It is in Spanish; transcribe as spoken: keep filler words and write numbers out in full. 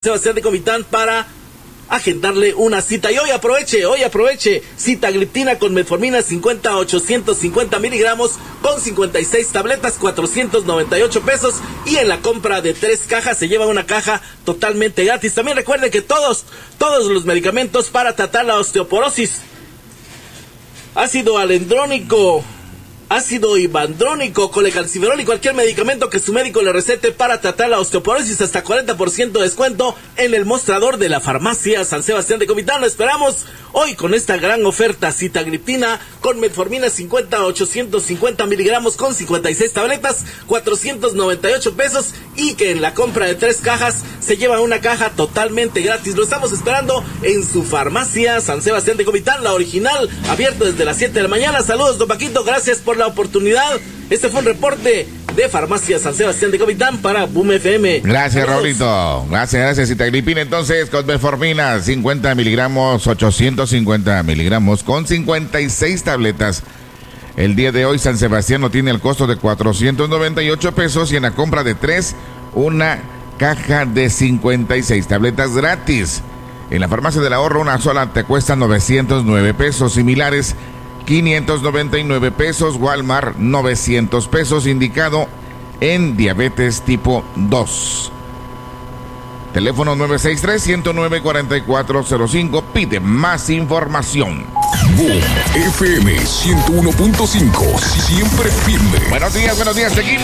Sebastián de Comitán para agendarle una cita. Y hoy aproveche, hoy aproveche, sitagliptina con metformina cincuenta a ochocientos cincuenta miligramos con cincuenta y seis tabletas, cuatrocientos noventa y ocho pesos, y en la compra de tres cajas se lleva una caja totalmente gratis. También recuerde que todos, todos los medicamentos para tratar la osteoporosis, ácido alendrónico, ácido ibandrónico, colecalciferol y cualquier medicamento que su médico le recete para tratar la osteoporosis, hasta cuarenta por ciento de descuento en el mostrador de la farmacia San Sebastián de Comitán. Lo esperamos hoy con esta gran oferta: sitagliptina con metformina cincuenta a ochocientos cincuenta miligramos con cincuenta y seis tabletas, cuatrocientos noventa y ocho pesos, y que en la compra de tres cajas se lleva una caja totalmente gratis. Lo estamos esperando en su farmacia San Sebastián de Comitán, la original, abierto desde las siete de la mañana. Saludos, don Paquito, gracias por la oportunidad. Este fue un reporte de Farmacia San Sebastián de Comitán para Boom F M. Gracias, Raulito. Gracias, gracias. Sitaglipina entonces con metformina cincuenta miligramos, ochocientos cincuenta miligramos con cincuenta y seis tabletas. El día de hoy San Sebastián no tiene el costo de cuatrocientos noventa y ocho pesos, y en la compra de tres, una caja de cincuenta y seis tabletas gratis. En la Farmacia del Ahorro una sola te cuesta novecientos nueve pesos, similares quinientos noventa y nueve pesos, Walmart novecientos pesos, indicado en diabetes tipo dos. Teléfono nueve seis tres, uno cero nueve, cuatro cuatro cero cinco, pide más información. Boom F M ciento uno punto cinco, siempre firme. Buenos días, buenos días, seguimos.